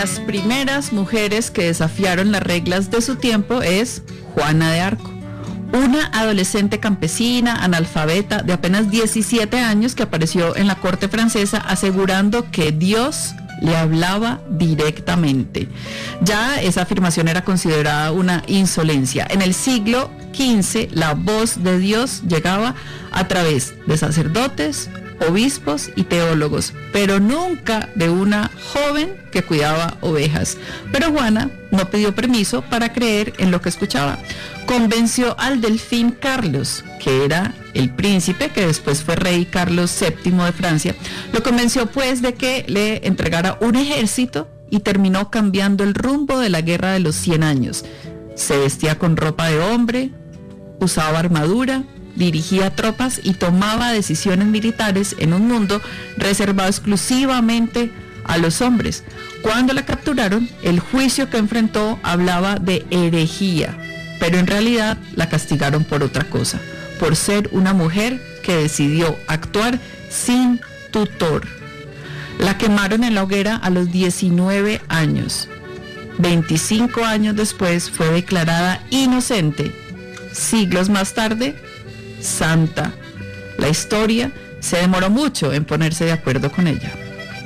las primeras mujeres que desafiaron las reglas de su tiempo es Juana de Arco, una adolescente campesina, analfabeta, de apenas 17 años que apareció en la corte francesa asegurando que Dios le hablaba directamente. Ya esa afirmación era considerada una insolencia. En el siglo XV, la voz de Dios llegaba a través de sacerdotes, obispos y teólogos, pero nunca de una joven que cuidaba ovejas. Pero Juana no pidió permiso para creer en lo que escuchaba. Convenció al delfín Carlos, que era el príncipe que después fue rey Carlos VII de Francia, lo convenció pues de que le entregara un ejército y terminó cambiando el rumbo de la guerra de los 100 años. Se vestía con ropa de hombre, usaba armadura, dirigía tropas y tomaba decisiones militares en un mundo reservado exclusivamente a los hombres. Cuando la capturaron, el juicio que enfrentó hablaba de herejía, pero en realidad la castigaron por otra cosa, por ser una mujer que decidió actuar sin tutor. La quemaron en la hoguera a los 19 años. 25 años después fue declarada inocente. Siglos más tarde, santa. La historia se demoró mucho en ponerse de acuerdo con ella.